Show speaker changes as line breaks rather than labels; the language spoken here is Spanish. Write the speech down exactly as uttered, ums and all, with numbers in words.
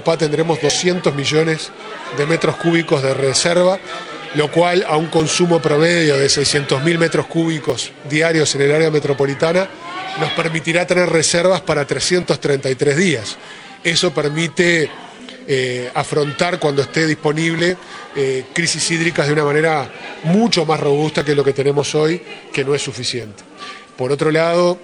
Amapá tendremos doscientos millones de metros cúbicos de reserva, lo cual a un consumo promedio de seiscientos mil metros cúbicos diarios en el área metropolitana nos permitirá tener reservas para trescientos treinta y tres días. Eso permite eh, afrontar cuando esté disponible eh, crisis hídricas de una manera mucho más robusta que lo que tenemos hoy, que no es suficiente. Por otro lado,